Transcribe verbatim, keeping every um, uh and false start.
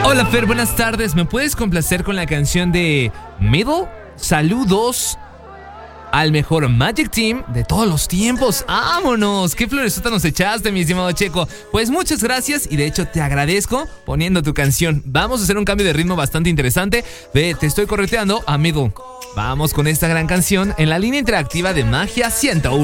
Hola Fer, buenas tardes. ¿Me puedes complacer con la canción de Middle? Saludos al mejor Magic Team de todos los tiempos. ¡Vámonos! ¡Qué floresota nos echaste, mi estimado Checo! Pues muchas gracias y de hecho te agradezco poniendo tu canción. Vamos a hacer un cambio de ritmo bastante interesante. Ve, te estoy correteando a Middle. Vamos con esta gran canción en la línea interactiva de Magia ciento uno.